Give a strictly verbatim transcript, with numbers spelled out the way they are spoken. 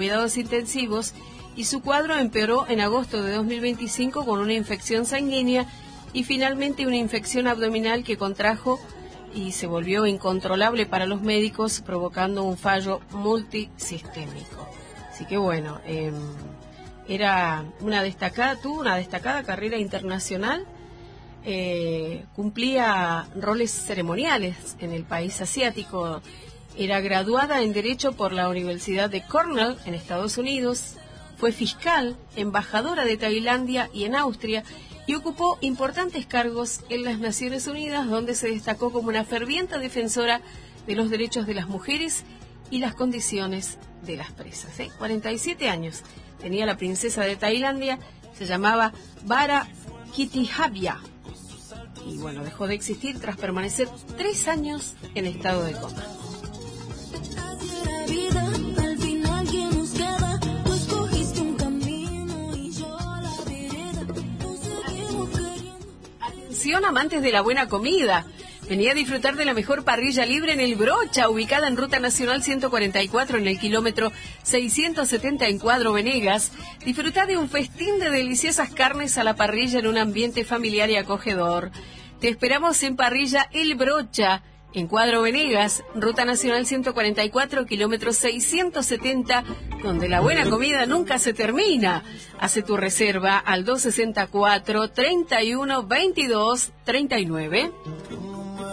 cuidados intensivos y su cuadro empeoró en agosto de dos mil veinticinco con una infección sanguínea y finalmente una infección abdominal que contrajo y se volvió incontrolable para los médicos, provocando un fallo multisistémico. Así que bueno, eh, era una destacada, tuvo una destacada carrera internacional, eh, cumplía roles ceremoniales en el país asiático, era graduada en Derecho por la Universidad de Cornell en Estados Unidos, fue fiscal, embajadora de Tailandia y en Austria, y ocupó importantes cargos en las Naciones Unidas, donde se destacó como una ferviente defensora de los derechos de las mujeres y las condiciones de las presas. ¿eh? cuarenta y siete años tenía la princesa de Tailandia, se llamaba Bara Kittihabia. Y bueno, dejó de existir tras permanecer tres años en estado de coma. Atención, amantes de la buena comida. Venía a disfrutar de la mejor parrilla libre en El Brocha, ubicada en Ruta Nacional ciento cuarenta y cuatro en el kilómetro seiscientos setenta en Cuadro Venegas. Disfruta de un festín de deliciosas carnes a la parrilla en un ambiente familiar y acogedor. Te esperamos en Parrilla El Brocha, en Cuadro Venegas, Ruta Nacional ciento cuarenta y cuatro, kilómetro seiscientos setenta, donde la buena comida nunca se termina. Hace tu reserva al dos sesenta y cuatro, treinta y uno, veintidós, treinta y nueve.